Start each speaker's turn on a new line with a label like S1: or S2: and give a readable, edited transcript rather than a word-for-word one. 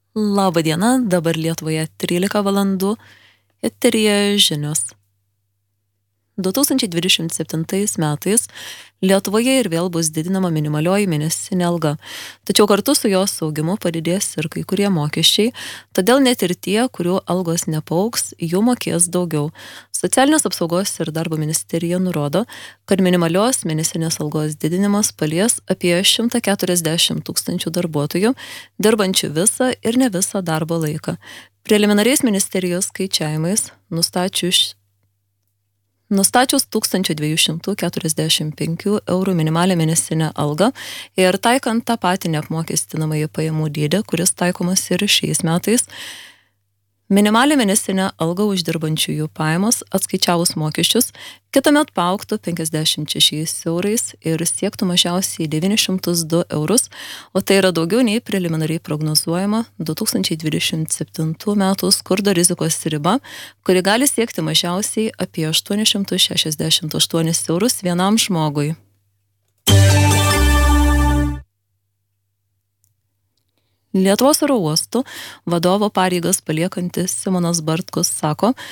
S1: Labą dieną, dabar Lietuvoje 13 valandų, eteryje žinios. 2027 metais Lietuvoje ir vėl bus didinama minimalioji mėnesinė alga, tačiau kartu su jos augimu padidės ir kai kurie mokesčiai, todėl net ir tie, kurių algos nepaugs, jų mokės daugiau. Socialinės apsaugos ir darbo ministerija nurodo, kad minimalios mėnesinės algos didinimas palies apie 140 tūkstančių darbuotojų, dirbančių visą ir ne visą darbo laiką. Preliminariais ministerijos skaičiavimais nustačius 1245 eurų minimalią mėnesinę algą ir taikant tą patį neapmokestinamąjį pajamų dydį, kuris taikomas ir šiais metais, minimalią mėnesinę algą uždirbančiųjų pajamos atskaičiavus mokesčius kitąmet paaugtų 56 eurais ir siektų mažiausiai 902 eurus, o tai yra daugiau nei preliminariai prognozuojama 2027 metų skurdo rizikos riba, kuri gali siekti mažiausiai apie 868 eurus vienam žmogui. Lietuvos oro uostų vadovo pareigas paliekantis Simonas Bartkus sako,